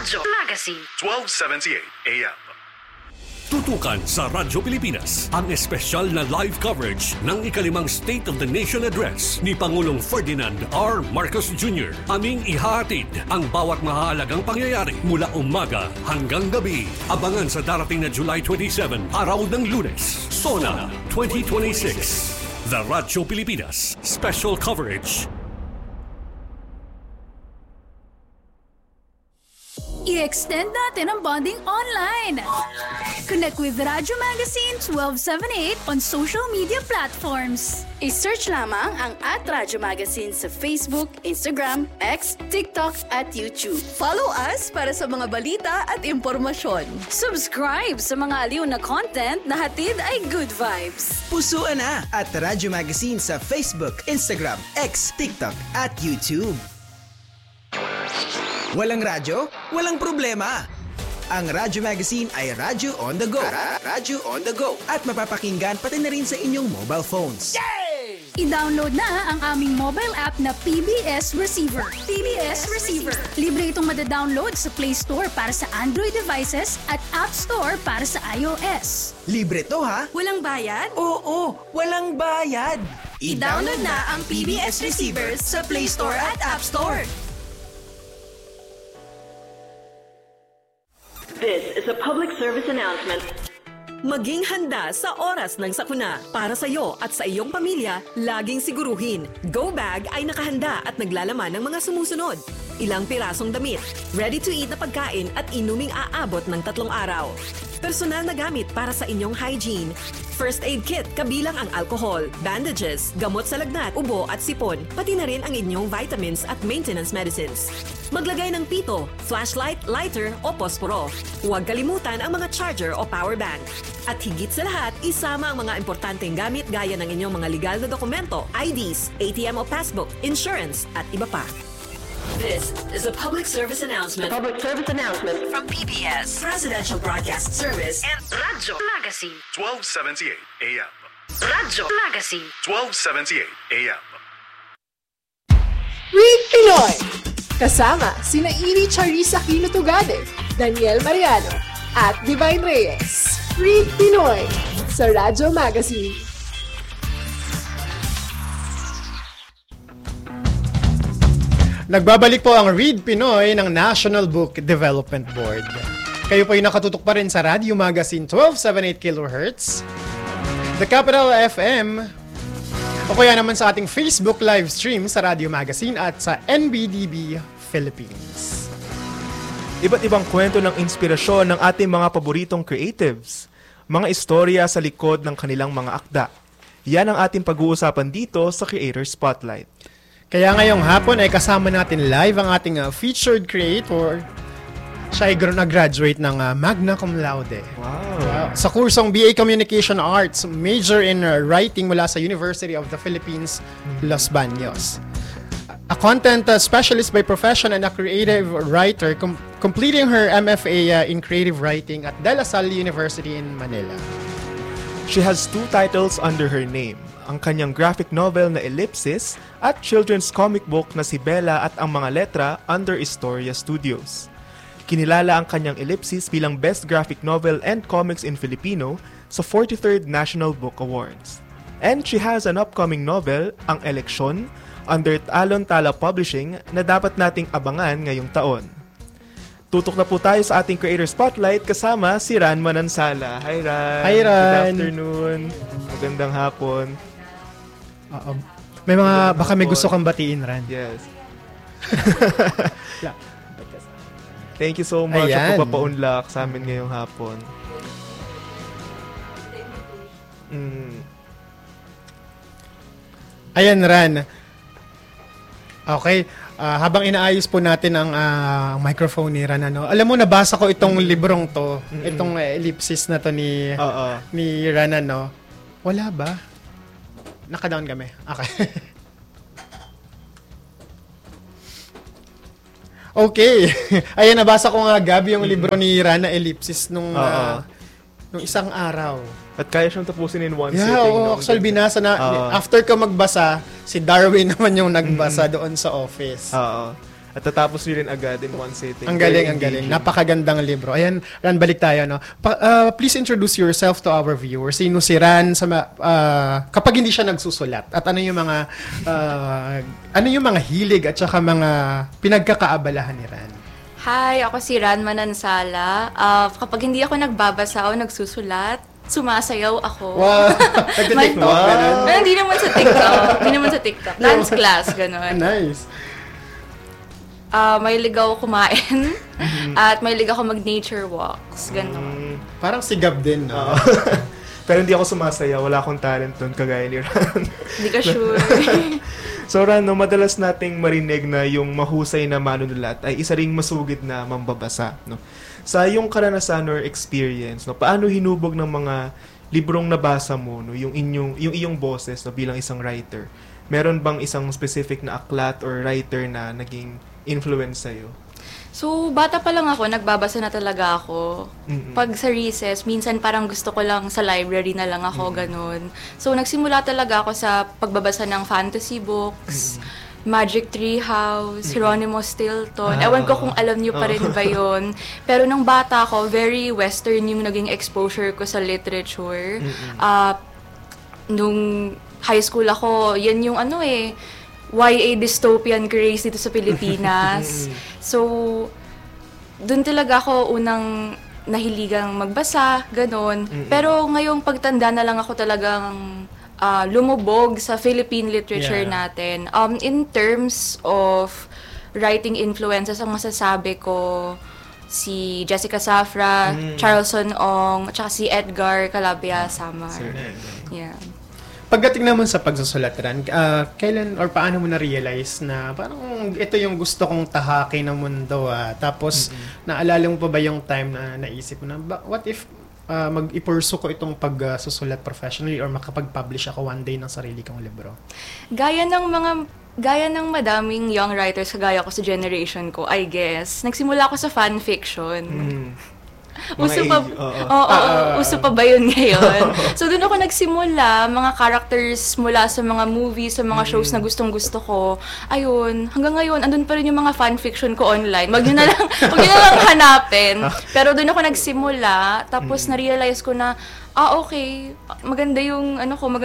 Radyo Magazine 1278 AM. Tutukan sa Radyo Pilipinas ang espesyal na live coverage ng ikalimang State of the Nation Address ni Pangulong Ferdinand R. Marcos Jr. Aming ihahatid ang bawat mahalagang pangyayari mula umaga hanggang gabi. Abangan sa darating na July 27, araw ng Lunes. SONA 2026. The Radyo Pilipinas Special Coverage. I-extend natin ang bonding online. Connect with Radyo Magazine 1278 on social media platforms. I-search lamang ang @Radyo Magazine sa Facebook, Instagram, X, TikTok at YouTube. Follow us para sa mga balita at impormasyon. Subscribe sa mga aliw na content na hatid ay good vibes. Pusuan na at Radyo Magazine sa Facebook, Instagram, X, TikTok at YouTube. Walang radyo? Walang problema. Ang Radyo Magazine ay Radyo on the go. Radyo on the go. At mapapakinggan pati na rin sa inyong mobile phones. Yay! I-download na ang aming mobile app na PBS Receiver. PBS Receiver. Libre itong madadownload sa Play Store para sa Android devices at App Store para sa iOS. Libre to ha? Walang bayad? Oo, walang bayad. I-download na ang PBS Receiver sa Play Store at App Store. This is a public service announcement. Maging handa sa oras ng sakuna. Para sa iyo at sa iyong pamilya, laging siguruhin, Go Bag ay nakahanda at naglalaman ng mga sumusunod. Ilang pirasong damit, ready-to-eat na pagkain at inuming aabot ng 3 araw. Personal na gamit para sa inyong hygiene. First aid kit kabilang ang alcohol, bandages, gamot sa lagnat, ubo at sipon, pati na rin ang inyong vitamins at maintenance medicines. Maglagay ng pito, flashlight, lighter o posporo. Huwag kalimutan ang mga charger o power bank. At higit sa lahat, isama ang mga importanteng gamit gaya ng inyong mga legal na dokumento, IDs, ATM o passbook, insurance at iba pa. This is a public service announcement. Public service announcement from PBS, Presidential Broadcast Service, and Radyo Magazine 1278 AM. Radyo Magazine 1278 AM. Read Pinoy! Kasama sina Iri Charissa Aquino Tugade, Daniel Mariano, at Divine Reyes. Read Pinoy sa Radyo Magazine. Nagbabalik po ang Read Pinoy ng National Book Development Board. Kayo po ay nakatutok pa rin sa Radio Magazine 1278 kHz, The Capital FM, o kaya naman sa ating Facebook live stream sa Radio Magazine at sa NBDB Philippines. Iba't ibang kwento ng inspirasyon ng ating mga paboritong creatives, mga istorya sa likod ng kanilang mga akda. Yan ang ating pag-uusapan dito sa Creator Spotlight. Kaya ngayong hapon ay kasama natin live ang ating featured creator. Siya ay nag-graduate ng magna cum laude. Wow. Sa kursong BA Communication Arts, major in writing mula sa University of the Philippines, Los Baños. A content specialist by profession and a creative writer, completing her MFA in creative writing at De La Salle University in Manila. She has 2 titles under her name, ang kanyang graphic novel na Ellipsis at children's comic book na Si Bella at ang mga letra under Historia Studios. Kinilala ang kanyang Ellipsis bilang Best Graphic Novel and Comics in Filipino sa 43rd National Book Awards. And she has an upcoming novel, ang Eleksyon, under Talon Tala Publishing na dapat nating abangan ngayong taon. Tutok na po tayo sa ating Creator Spotlight kasama si Ran Manansala. Hi Ran! Hi Ran! Good afternoon! Magandang hapon. May mga, baka may gusto kang batiin, Ran. Yes. Thank you so much sa pagpapaunlak sa amin ngayong hapon. Ayan, Ran. Okay. Habang inaayos po natin ang microphone ni Ran, alam mo, nabasa ko itong librong to, itong ellipsis na to ni Ran, wala ba? Naka-down kami. Okay. Okay. Ayan, nabasa ko nga, Gabi, yung libro ni Rana Ellipsis nung isang araw. At kaya siyang tapusin in one sitting. Yeah, actually binasa na. After ka magbasa, si Darwin naman yung nagbasa doon sa office. At At tatapos niyo rin agad in one sitting. Ang galing. Napakagandang libro. Ayan, Ran, balik tayo, no? Please introduce yourself to our viewers. Sino si Ran kapag hindi siya nagsusulat? At ano yung mga hilig at saka mga pinagkakaabalahan ni Ran? Hi, ako si Ran Manansala. Kapag hindi ako nagbabasa o nagsusulat, sumasayaw ako. Wow! Nagtitiktok ka nun? Hindi naman sa TikTok. Dance class, gano'n. Nice. Mahilig ako kumain. At mahilig ako mag-nature walks. Gano'n. Parang sigab din, no? Pero hindi ako sumasayaw. Wala akong talent doon, kagaya ni Ran. Hindi ka sure. So Ran, no, madalas nating marinig na yung mahusay na manunulat ay isa ring masugid na mambabasa. No? Sa iyong karanasan or experience, no, paano hinubog ng mga librong nabasa mo, no, yung iyong boses, no, bilang isang writer? Meron bang isang specific na aklat or writer na naging influence sa'yo? So, bata pa lang ako, nagbabasa na talaga ako. Pag sa recess, minsan parang gusto ko lang sa library na lang ako, ganun. So, nagsimula talaga ako sa pagbabasa ng fantasy books, Magic Tree House, Hieronymo Stilton. Ewan ko kung alam niyo pa rin ba yun. Pero nung bata ako, very western yung naging exposure ko sa literature. Nung high school ako, yan yung YA dystopian craze dito sa Pilipinas. So, doon talaga ako unang nahiligang magbasa, ganon. Pero ngayong pagtanda na lang ako talagang lumubog sa Philippine literature natin. In terms of writing influences, ang masasabi ko, si Jessica Safra, Charleston Ong, at saka si Edgar Calabia Samar. Yeah. Pagdating naman sa pagsusulat, Ran, kailan or paano mo na-realize na parang ito yung gusto kong tahakin ng mundo, tapos naalala mo pa ba yung time na naisip mo na, what if mag-i-pursue ko itong pagsusulat professionally or makapag-publish ako one day ng sarili kong libro? Gaya ng madaming young writers kagaya ko sa generation ko, I guess, nagsimula ako sa fanfiction. Uso pa ba yun ngayon? So, doon ako nagsimula, mga characters mula sa mga movies, sa mga shows na gustong-gusto ko. Ayun, hanggang ngayon, andun pa rin yung mga fanfiction ko online. Wag nyo na lang hanapin. Pero doon ako nagsimula, tapos na-realize ko na, okay, maganda yung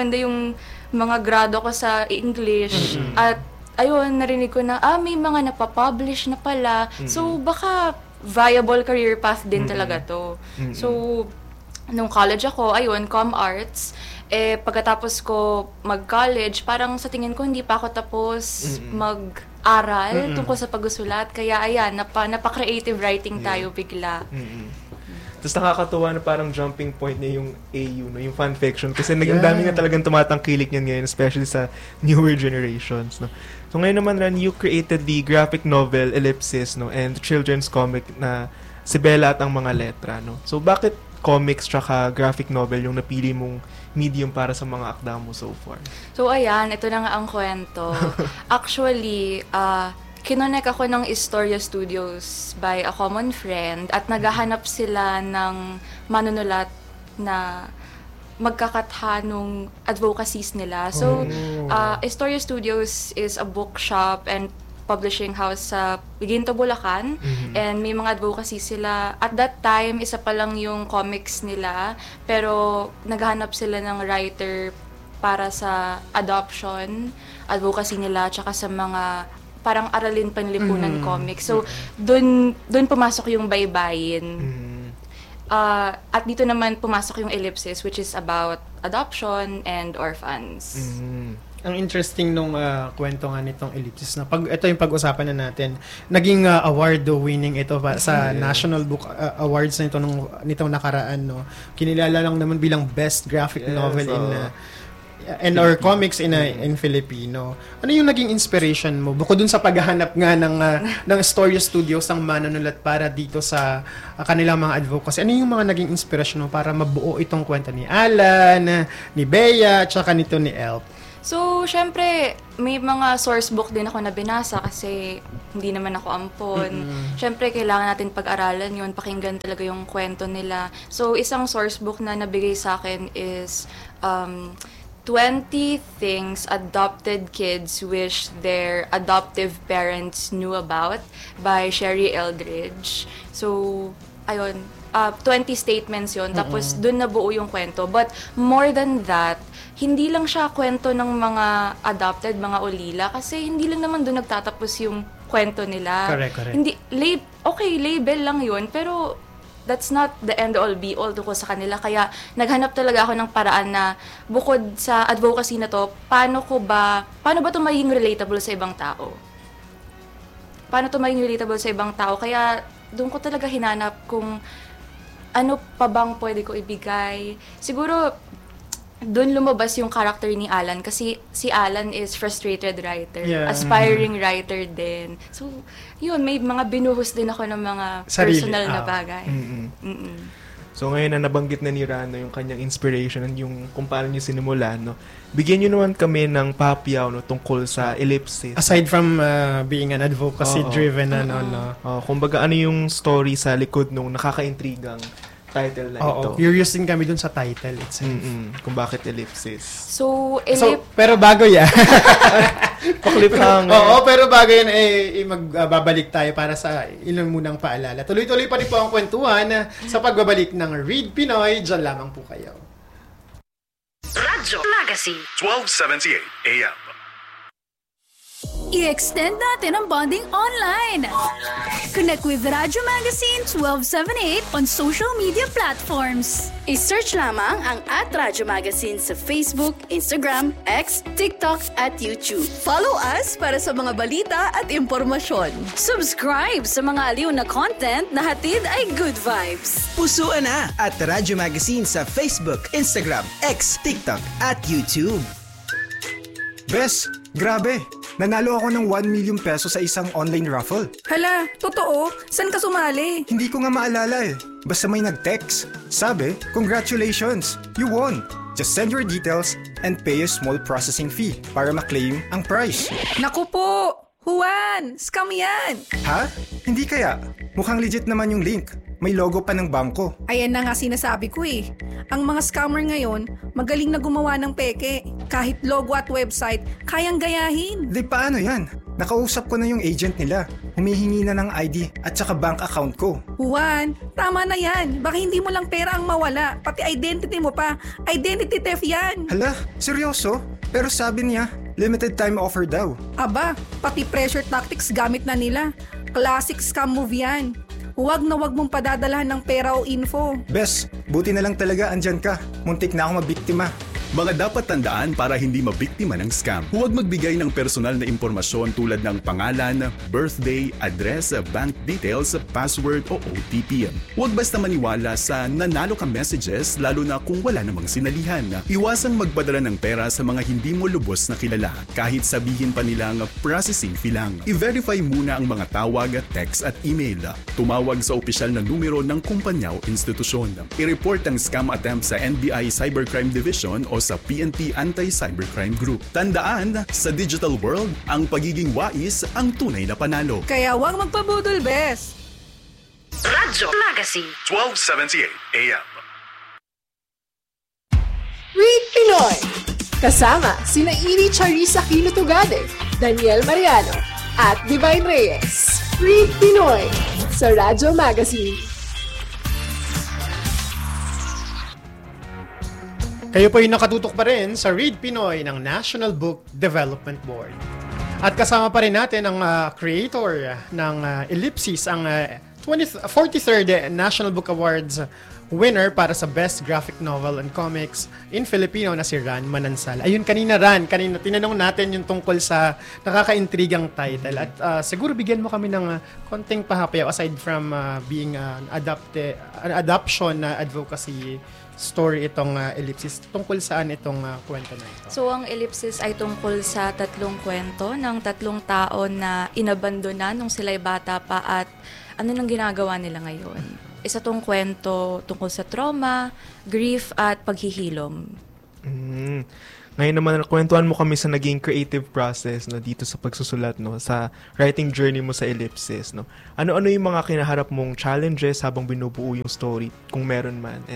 mga grado ko sa English. At, ayun, narinig ko na, may mga napapublish na pala. So, baka viable career path din talaga to. So, nung college ako, ayun, Com Arts, pagkatapos ko mag-college, parang sa tingin ko hindi pa ako tapos mag-aral tungkol sa pagsusulat. Kaya ayan, napa-creative writing tayo bigla. Tapos nakakatuwa na parang jumping point niya yung AU, no? Yung fanfiction. Kasi ang dami nga talagang tumatangkilik niyan ngayon, especially sa newer generations. No? So ngayon naman, Ran, you created the graphic novel Ellipsis, no? And children's comic na Si Bella at ang mga letra. No? So bakit comics tsaka graphic novel yung napili mong medium para sa mga akda mo so far? So ayan, ito na nga ang kwento. Actually, kinonek ako ng Historia Studios by a common friend at naghahanap sila ng manunulat na magkakathanong advocacies nila. So, Historia Studios is a bookshop and publishing house sa Ginto, Bulacan. And may mga advocacy sila. At that time, isa pa lang yung comics nila. Pero naghahanap sila ng writer para sa adoption, advocacy nila, tsaka sa mga parang aralin panlipunan comics. So, dun pumasok yung baybayin. At dito naman pumasok yung Ellipsis, which is about adoption and orphans. Ang interesting nung kwento nga nitong Ellipsis na ito yung pag-usapan na natin. Naging award-winning ito sa National Book Awards na nitong nakaraan, no. Kinilala lang naman bilang best graphic novel or comics in Filipino. Ano yung naging inspiration mo bukod dun sa paghahanap nga ng Story Studios ang manunulat para dito sa kanilang mga advocacy? Ano yung mga naging inspiration mo para mabuo itong kwento ni Alan, ni Bea, tsaka nito ni Elp? So, syempre, may mga source book din ako na binasa kasi hindi naman ako ampon. Syempre, kailangan natin pag-aralan yun, pakinggan talaga yung kwento nila. So, isang source book na nabigay sa akin is 20 things adopted kids wish their adoptive parents knew about by Sherry Eldridge. So, ayun, 20 statements yon. Tapos, dun nabuo yung kwento. But, more than that, hindi lang siya kwento ng mga adopted, mga ulila. Kasi, hindi lang naman dun nagtatapos yung kwento nila. Correct. Hindi, label lang yun. Pero, that's not the end-all, be-all tungkol sa kanila. Kaya, naghanap talaga ako ng paraan na, bukod sa advocacy na to, paano ba to maging relatable sa ibang tao? Kaya, doon ko talaga hinanap kung ano pa bang pwede ko ibigay. Siguro, doon lumabas yung character ni Alan kasi si Alan is frustrated writer, aspiring writer din. So, yun, may mga binuhos din ako ng mga personal na bagay. So, ngayon na nabanggit na ni Rano yung kanyang inspiration and yung kung paano niya sinimula, no? Bigyan niyo naman kami ng papyaw, no, tungkol sa Ellipsis. Aside from being an advocacy-driven, kumbaga, ano yung story sa likod nung nakakaintrigang title na ito? Curious din kami dun sa title itself. Kung bakit Ellipsis. So, pero bago yan. Paklipang. Pero bago yan, magbabalik tayo para sa ilang munang paalala. Tuloy-tuloy pa rin po ang kwentuhan sa pagbabalik ng Read Pinoy. Diyan lamang po kayo. Radyo Magazine 1278 AM. I-extend natin ang bonding online. Connect with Radyo Magazine 1278 on social media platforms. I-search lamang ang @Radyo Magazine sa Facebook, Instagram, X, TikTok at YouTube. Follow us para sa mga balita at impormasyon. Subscribe sa mga aliw na content na hatid ay good vibes. Pusuan na at Radyo Magazine sa Facebook, Instagram, X, TikTok at YouTube. Bes, grabe! Nanalo ako ng 1 million peso sa isang online raffle. Hala, totoo? Saan ka sumali? Hindi ko nga maalala eh. Basta may nag-text. Sabi, congratulations! You won! Just send your details and pay a small processing fee para ma-claim ang prize. Naku po! Juan! Scam yan! Ha? Hindi kaya? Mukhang legit naman yung link. May logo pa ng bangko. Ayan na nga sinasabi ko eh. Ang mga scammer ngayon, magaling na gumawa ng peke. Kahit logo at website, kayang gayahin. Di paano yan? Nakausap ko na yung agent nila. Humihingi na ng ID at saka bank account ko. Juan, tama na yan. Baka hindi mo lang pera ang mawala. Pati identity mo pa. Identity theft yan. Hala, seryoso? Pero sabi niya, limited time offer daw. Aba, pati pressure tactics gamit na nila. Classic scam move yan. Huwag na huwag mong padadalahan ng pera o info. Bes, buti na lang talaga andyan ka. Muntik na ako mabiktima. Mga dapat tandaan para hindi mabiktima ng scam. Huwag magbigay ng personal na impormasyon tulad ng pangalan, birthday, address, bank details, password o OTP. Huwag basta maniwala sa nanalo ka messages lalo na kung wala namang sinalihan. Iwasang magpadala ng pera sa mga hindi mo lubos na kilala kahit sabihin pa nilang processing fee lang. I-verify muna ang mga tawag, text at email. Tumawag sa opisyal na numero ng kumpanya o institusyon. I-report ang scam attempt sa NBI Cybercrime Division o sa PNP Anti-Cybercrime Group. Tandaan, sa digital world, ang pagiging wais ang tunay na panalo. Kaya huwag magpabudol, Bes! Radyo Magazine 1278 AM. Read Pinoy! Kasama sina Iri Charissa Quino-Tugade, Daniel Mariano, at Divine Reyes. Read Pinoy sa Radyo Magazine. Kayo po yung nakatutok pa rin sa Read Pinoy ng National Book Development Board. At kasama pa rin natin ang creator ng Ellipsis, ang 43rd National Book Awards winner para sa Best Graphic Novel and Comics in Filipino na si Ran Manansal. Ayun, kanina tinanong natin yung tungkol sa nakakaintrigang title. At siguro bigyan mo kami ng konting pahapayaw aside from being an adoption na advocacy story itong Ellipsis. Tungkol saan itong kwento na ito? So, ang Ellipsis ay tungkol sa 3 kwento ng 3 tao na inabandona nung sila'y bata pa at ano nang ginagawa nila ngayon. Isa tong kwento tungkol sa trauma, grief at paghihilom. Ngayon naman, kwentuhan mo kami sa naging creative process no, dito sa pagsusulat, no, sa writing journey mo sa Ellipsis. No. Ano-ano yung mga kinaharap mong challenges habang binubuo yung story, kung meron man? And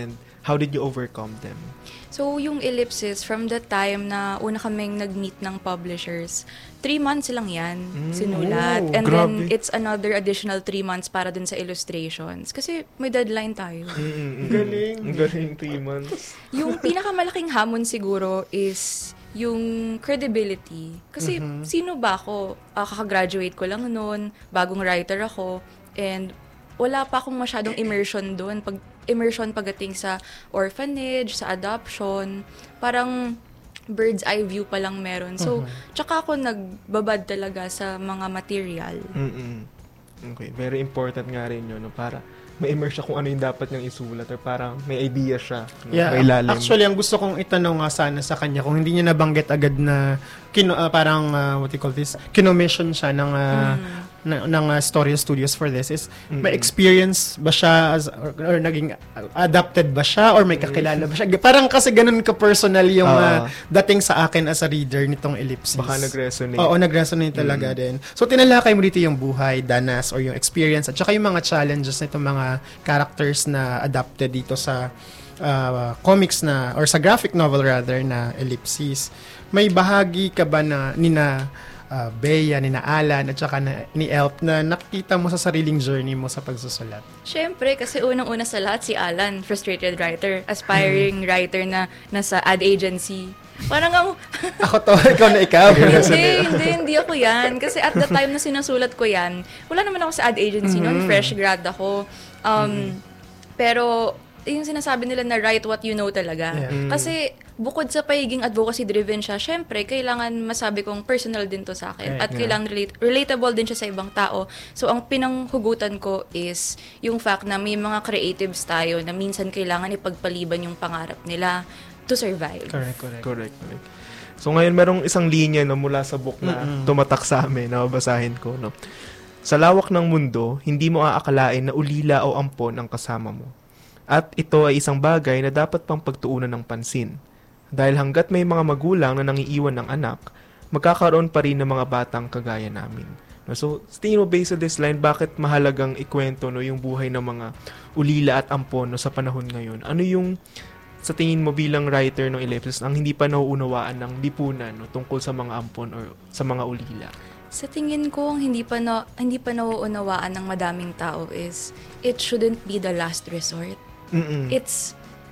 How did you overcome them? So, yung ellipsis, from the time na una kaming nag-meet ng publishers, 3 months lang yan sinulat. And grabe. then, it's another additional 3 months para dun sa illustrations. Kasi may deadline tayo. Galing. Galing 3 months. Yung pinakamalaking hamon siguro is yung credibility. Kasi sino ba ako? Kakagraduate ko lang noon, bagong writer ako, and wala pa akong masyadong immersion doon. Immersion pagdating sa orphanage, sa adoption, parang bird's eye view pa lang meron. So, tsaka ako nagbabad talaga sa mga material. Okay, very important nga rin yun, no? Para ma-immerse siya kung ano yung dapat niyang isulat or parang may idea siya. No? Yeah, may lalim. actually, ang gusto kong itanong nga sana sa kanya, kung hindi niya nabanggit agad na what you call this, kinommission siya ng Storia Studios for this is, may experience ba siya or naging adapted ba siya or may kakilala ba siya? Parang kasi ganun ka-personal yung dating sa akin as a reader nitong Ellipsis. Baka nag-resonate. Oo, nag-resonate talaga din. So, tinalakay mo dito yung buhay, danas, or yung experience, at saka yung mga challenges nitong mga characters na adapted dito sa comics na, or sa graphic novel rather, na Ellipsis. May bahagi ka ba na nina Bea, nina Alan, at saka ni Elp na nakikita mo sa sariling journey mo sa pagsusulat? Siyempre, kasi unang-una sa lahat si Alan, frustrated writer, aspiring writer na nasa ad agency. Parang ako to, ikaw na ikaw. Hindi ako yan. Kasi at the time na sinusulat ko yan, wala naman ako sa ad agency noon, fresh grad ako. Pero yung sinasabi nila na write what you know talaga. Kasi bukod sa pagiging advocacy-driven siya, syempre, kailangan masabi kong personal din to sa akin. At kailangan relatable din siya sa ibang tao. So, ang pinanghugutan ko is yung fact na may mga creatives tayo na minsan kailangan ipagpaliban yung pangarap nila to survive. Correct. So, ngayon, merong isang linya no, mula sa book na tumatak sa amin, na babasahin ko. No? Sa lawak ng mundo, hindi mo aakalain na ulila o ampon ang kasama mo. At ito ay isang bagay na dapat pang pagtuunan ng pansin. Dahil hanggat may mga magulang na nangiiwan ng anak, magkakaroon pa rin ng mga batang kagaya namin. So, tingin mo based on this line, bakit mahalagang ikwento no, yung buhay ng mga ulila at ampon no, sa panahon ngayon? Ano yung sa tingin mo bilang writer ng Ellipsis ang hindi pa nauunawaan ng lipunan no, tungkol sa mga ampon or sa mga ulila? Sa tingin ko, ang hindi pa nauunawaan ng madaming tao is it shouldn't be the last resort. It's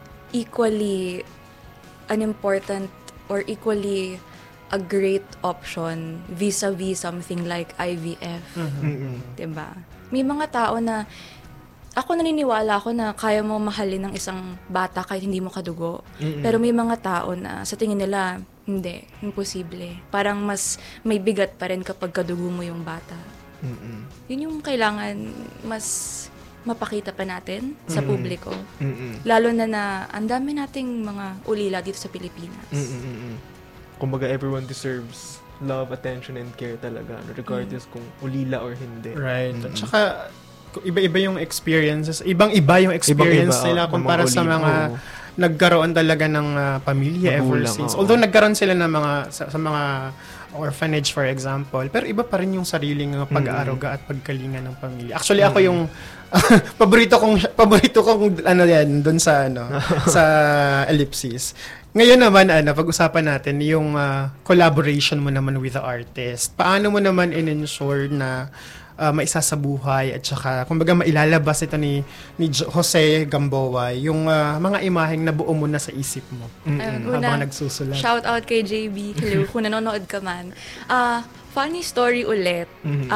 equally an important or equally a great option vis-a-vis something like IVF. Diba? May mga tao na ako naniniwala ako na kaya mo mahalin ng isang bata kahit hindi mo kadugo. Pero may mga tao na sa tingin nila, hindi, imposible. Parang mas may bigat pa rin kapag kadugo mo yung bata. Yun yung kailangan mas mapakita pa natin sa publiko. Lalo na ang dami nating mga ulila dito sa Pilipinas. Kumbaga, everyone deserves love, attention, and care talaga, regardless kung ulila or hindi. Right. At saka, iba-iba yung experiences. Ibang-iba yung experience nila kumpara sa mga nagkaroon talaga ng pamilya ever since. Although nagkaroon sila ng mga sa mga orphanage, for example, pero iba pa rin yung sariling pag-aaruga at pagkalinga ng pamilya. Actually, ako yung paborito kong ano yan doon sa sa Ellipsis. Ngayon naman pag-usapan natin yung collaboration mo naman with the artist. Paano mo naman in-ensure na maisasabuhay at saka kumbaga mailalabas ito ni Jose Gamboa yung mga imaheng nabuo mo na sa isip mo habang nagsusulat. Shout out kay JB. Hello, kung nanonood ka man. Funny story ulit.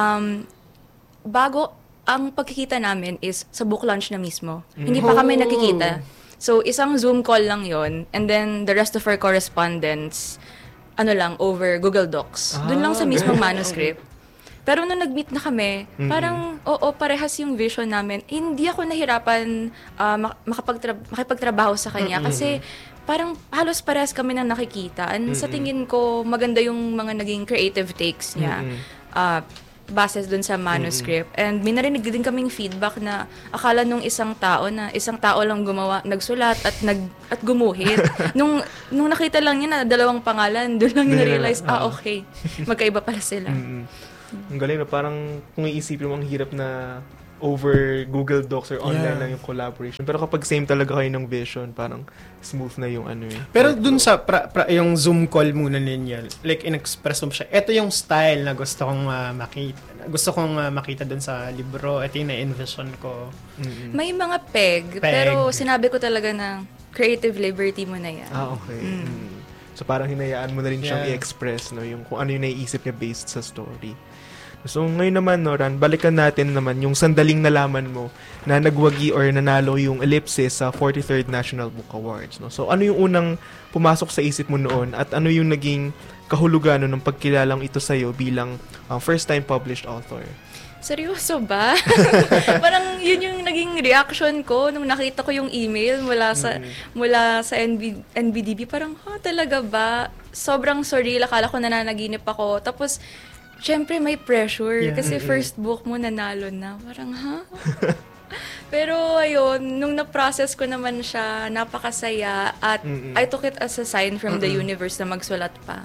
Bago ang pagkikita namin is sa book launch na mismo. Hindi pa kami nakikita. So, isang Zoom call lang yon, and then the rest of our correspondence over Google Docs. Doon lang sa mismong manuscript. Pero nung nag-meet na kami, parang, parehas yung vision namin. Hindi ako nahirapan makipagtrabaho sa kanya kasi parang halos parehas kami na nakikita. And sa tingin ko, maganda yung mga naging creative takes niya base dun sa manuscript. And may narinig din kaming feedback na akala nung isang tao lang gumawa, nagsulat at gumuhit. nung nakita lang niya na dalawang pangalan, doon lang na-realize, okay, magkaiba pala sila. Ang galing na parang kung iisipin mo ang hirap na over Google Docs or online lang yung collaboration. Pero kapag same talaga kayo ng vision, parang smooth na yung ano eh. Pero dun sa yung Zoom call muna ninyo, like in-express mo siya, ito yung style na gusto kong makita. Gusto kong makita dun sa libro. Ito yung na-envision ko. May mga peg, pero sinabi ko talaga na creative liberty mo na yan. Okay. So parang hinayaan mo na rin siyang i-express, no, yung kung ano yung naiisip niya based sa story. So ngayon naman, no, Ran, balikan natin naman yung sandaling nalaman mo na nagwagi or nanalo yung Ellipsis sa 43rd National Book Awards. No? So ano yung unang pumasok sa isip mo noon at ano yung naging kahulugan ng pagkilalang ito sa'yo bilang first-time published author? Seryoso ba? Parang yun yung naging reaction ko nung nakita ko yung email mula sa NBDB. Parang, talaga ba? Sobrang surreal. Akala ko nananaginip ako. Tapos, syempre may pressure. Kasi first book mo nanalo na. Parang, Pero ayun, nung na-process ko naman siya, napakasaya. At I took it as a sign from the universe na magsulat pa.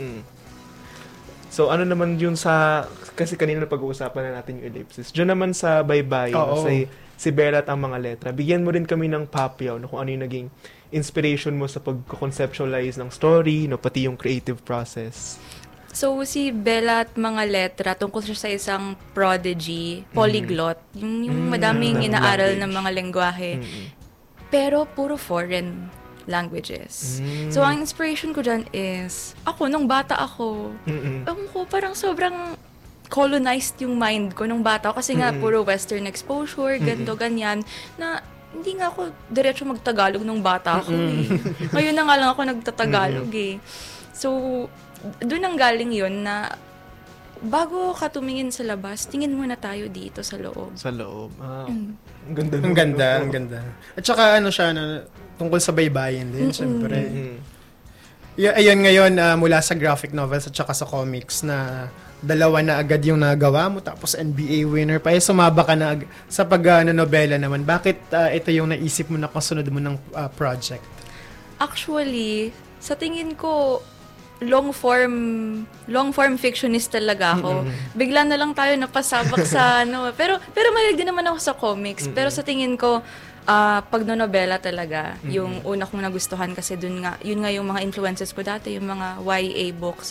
So, ano naman yun kasi kanina pag-uusapan na natin yung Ellipsis. Diyan naman sa Baybayin, si Bella at ang mga letra. Bigyan mo rin kami ng papyaw no, kung ano yung naging inspiration mo sa pag-conceptualize ng story, no, pati yung creative process. So, si Bella at mga letra, tungkol siya sa isang prodigy, polyglot, yung madaming inaaral ng mga lengguwahe. Pero puro foreign languages. So, ang inspiration ko dyan is, nung bata ako, parang sobrang colonized yung mind ko nung bata ako kasi nga puro western exposure, ganito, ganyan, na hindi nga ako diretso magtagalog nung bata ako Ngayon na nga lang ako nagtatagalog So, doon ang galing yun na bago ka tumingin sa labas, tingin muna tayo dito sa loob. Sa loob. Ang ganda. At saka siya tungkol sa baybayin din, syempre. Ayun ngayon, mula sa graphic novels at saka sa comics na dalawa na agad yung nagawa mo, tapos NBA winner pa. Sumaba ka na sa pag-nobela naman. Bakit ito yung naisip mo na kasunod mo ng project? Actually, sa tingin ko, long form fictionist talaga ako. Bigla na lang tayo napasabak sa pero mahilig din naman ako sa comics. Pero sa tingin ko, pag nonobela talaga, yung una kong nagustuhan kasi yun nga yung mga influences ko dati, yung mga YA books.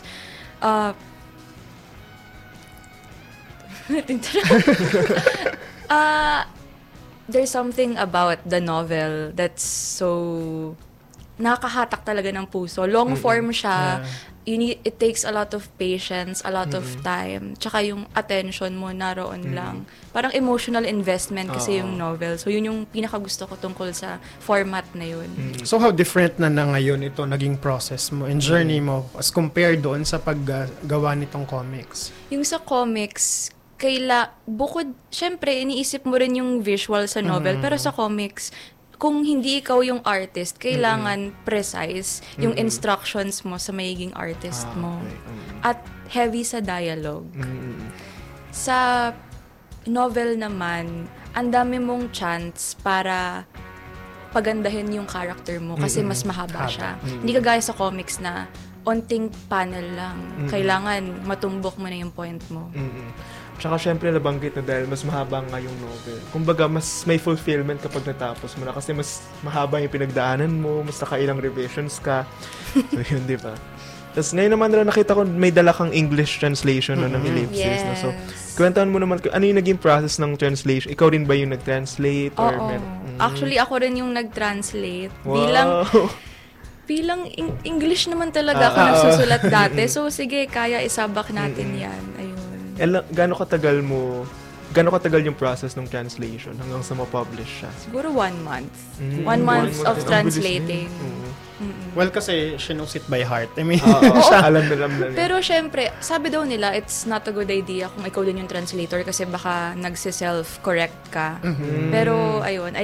There's something about the novel that's so nakakahatak talaga ng puso. Long form siya. It takes a lot of patience, a lot of time. Tsaka yung attention mo naroon lang. Parang emotional investment kasi yung novel. So yun yung pinakagusto ko tungkol sa format na yun. So how different na ngayon ito naging process mo and journey mo as compared doon sa paggawa nitong comics? Yung sa comics, bukod, syempre, iniisip mo rin yung visual sa novel. Pero sa comics, kung hindi ikaw yung artist, kailangan precise yung instructions mo sa magiging artist mo. At heavy sa dialogue. Sa novel naman, ang dami mong chance para pagandahin yung character mo kasi mas mahaba siya. Hindi kagaya sa comics na onting panel lang. Kailangan matumbok mo na yung point mo. Tsaka syempre nabanggit na dahil mas mahaba nga yung novel. Kumbaga, mas may fulfillment kapag natapos mo na kasi mas mahaba yung pinagdaanan mo, mas nakailang revisions ka. So yun, di ba? Tapos ngayon naman na nakita ko may dala kang English translation ng Ellipsis. No? So, kwentaan mo naman, ano yung naging process ng translation? Ikaw rin ba yung nag-translate? Actually, ako rin yung nag-translate. Bilang English naman talaga ako nagsusulat dati. So, sige, kaya isabak natin yan. Ayun. Gano'n katagal yung process ng translation hanggang sa ma-publish siya? Siguro 1 month. 1 month of translating. Well, kasi she knows it by heart. I mean, alam na niya. Pero syempre, sabi daw nila, it's not a good idea kung ikaw din yung translator kasi baka nagsi-self-correct ka. Pero, ayun,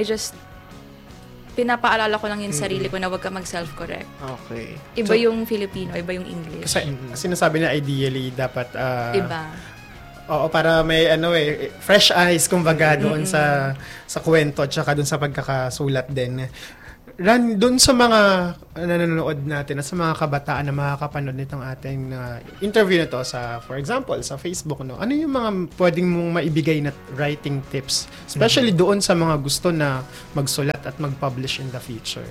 pinapaalala ko lang yung sarili ko na wag ka mag-self-correct. Okay. Iba yung Filipino, iba yung English. Kasi sinasabi na ideally dapat iba. Oo, para may fresh eyes kumbaga doon sa kwento at saka doon sa pagkakasulat din. Ran, doon sa mga nanonood natin at sa mga kabataan na makakapanood nitong ating interview na to sa, for example, sa Facebook, no? Ano yung mga pwedeng mong maibigay na writing tips? Especially doon sa mga gusto na magsulat at mag-publish in the future.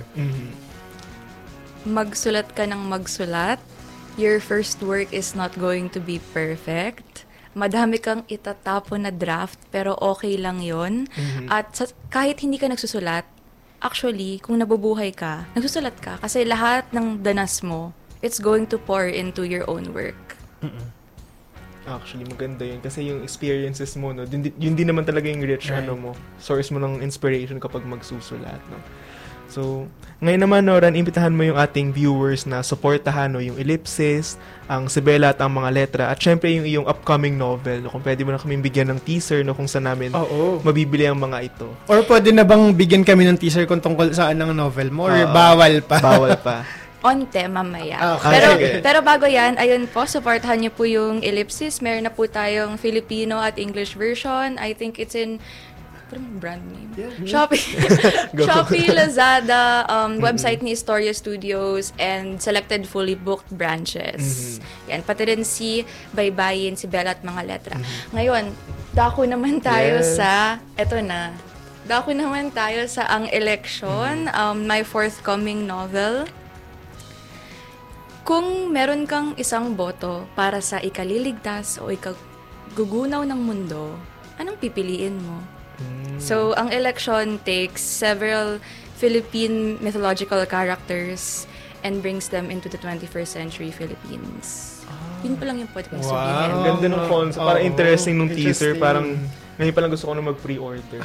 Magsulat ka ng magsulat. Your first work is not going to be perfect. Madami kang itatapon na draft, pero okay lang yon. At kahit hindi ka nagsusulat, actually, kung nabubuhay ka, nagsusulat ka. Kasi lahat ng danas mo, it's going to pour into your own work. Actually, maganda yun. Kasi yung experiences mo, no, yun din naman talaga yung rich, source mo ng inspiration kapag magsusulat, no. So, ngayon naman, Ran, imbitahan mo yung ating viewers na supportahan, no, yung Ellipsis, ang Sibela at ang mga letra, at syempre yung iyong upcoming novel, no, kung pwede mo na kaming bigyan ng teaser, no, kung saan namin mabibili ang mga ito. Or pwede na bang bigyan kami ng teaser kung tungkol saan ang novel mo? Or bawal pa? Bawal pa. Onte, mamaya. Pero bago yan, ayun po, supportahan niyo po yung Ellipsis. Meron na po tayong Filipino at English version. I think it's in brand name. Shopee, Lazada, website ni Historia Studios, and selected fully booked branches. Yan, pati rin si Baybayin, si Bella at mga letra. Ngayon, dako naman tayo sa, dako naman tayo sa Ang Eleksyon, my forthcoming novel. Kung meron kang isang boto para sa ikaliligtas o ikagugunaw ng mundo, anong pipiliin mo? So, Ang Eleksyon takes several Philippine mythological characters and brings them into the 21st century Philippines. Yun pa lang yung pwede kong sabihin. Ang ganda ng concept. Parang interesting nung teaser. Parang, ngayon pa lang gusto ko na mag-pre-order.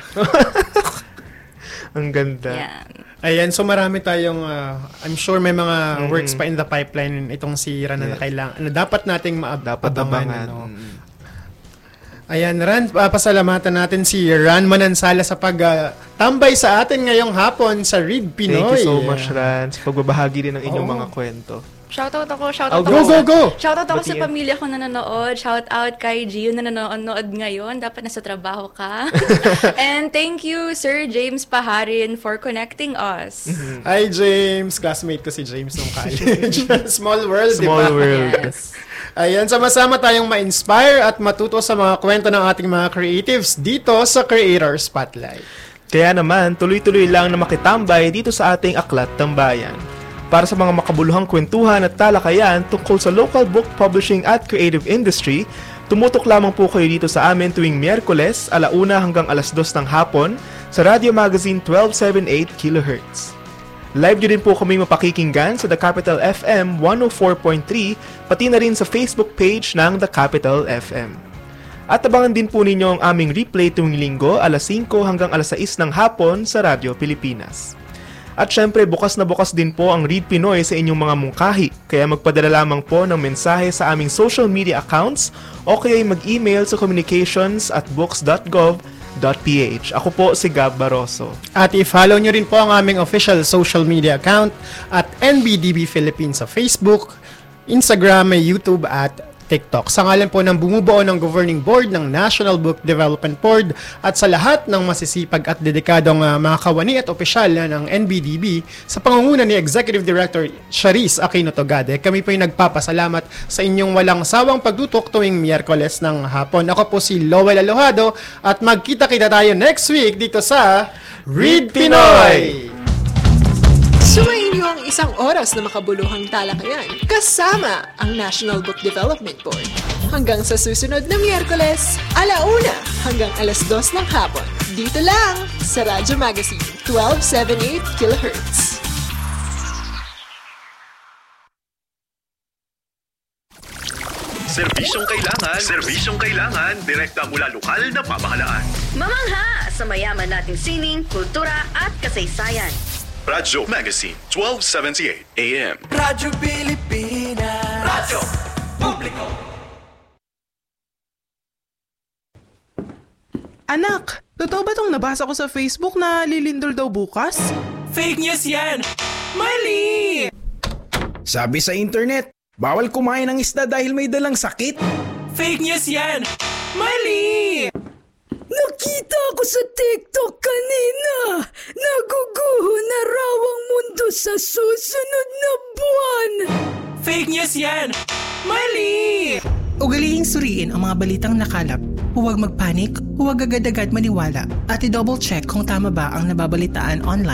Ang ganda. Yan. Ayan, so marami tayong, I'm sure may mga works pa in the pipeline itong si Ran na kailangan, na dapat nating maabangan. No? Ayan, Ran, pasalamatan natin si Ran Manansala sa pagtambay sa atin ngayong hapon sa Read Pinoy. Thank you so much, Ran, sa pagbabahagi rin ng inyong mga kwento. Shoutout ako. Go! Shoutout ako sa pamilya ko na nanonood. Shoutout kay Gio na nanonood ngayon. Dapat nasa trabaho ka. And thank you, Sir James Paharin, for connecting us. Hi, James. Classmate ko si James nung college. Small world, di ba? Small world. Yes. Ayan, sama-sama tayong ma-inspire at matuto sa mga kwento ng ating mga creatives dito sa Creator Spotlight. Kaya naman, tuloy-tuloy lang na makitambay dito sa ating Aklat Tambayan. Para sa mga makabuluhang kwentuhan at talakayan tungkol sa local book publishing at creative industry, tumutok lamang po kayo dito sa amin tuwing Miyerkules, 1:00 hanggang 2:00 ng hapon sa Radio Magazine 1278 kHz. Live nyo din po kami mapakikinggan sa The Capital FM 104.3, pati na rin sa Facebook page ng The Capital FM. At abangan din po ninyo ang aming replay tuwing Linggo, 5:00 hanggang 6:00 ng hapon sa Radio Pilipinas. At syempre, bukas na bukas din po ang Read Pinoy sa inyong mga mungkahi, kaya magpadala lamang po ng mensahe sa aming social media accounts o kaya mag-email sa communications@books.gov.ph. Ako po si Gab Barroso. At i-follow nyo rin po ang aming official social media account at NBDB Philippines sa Facebook, Instagram, YouTube at TikTok. Sa ngalan po ng bumubuo ng Governing Board ng National Book Development Board at sa lahat ng masisipag at dedikadong mga kawani at opisyal ng NBDB sa pangunguna ni Executive Director Charis Aquino Togade, kami po ay nagpapasalamat sa inyong walang sawang pagtutok tuwing Miyerkules ng hapon. Ako po si Lowell Alojado at magkita-kita tayo next week dito sa Read Pinoy! Sumayin niyo ang 1 oras na makabuluhang talakayan kasama ang National Book Development Board. Hanggang sa susunod na Miyerkules, 1:00 hanggang 2:00 ng hapon. Dito lang sa Radyo Magazine 1278 kHz. Serbisyong kailangan, direkta mula lokal na pamahalaan. Mamangha sa mayaman nating sining, kultura at kasaysayan. Radyo Magazine 1278 AM. Radyo Pilipinas. Radyo Publiko. Anak, totoo ba tong nabasa ko sa Facebook na lilindol daw bukas? Fake news yan! Mali! Sabi sa internet, bawal kumain ng isda dahil may dalang sakit. Fake news yan! Mali! Nakita ko sa TikTok kanina. Naguguho na raw ang mundo sa susunod na buwan. Fake news yan! Mali! Ugalihing suriin ang mga balitang nakalap. Huwag magpanik, huwag agad-agad maniwala at i-double check kung tama ba ang nababalitaan online.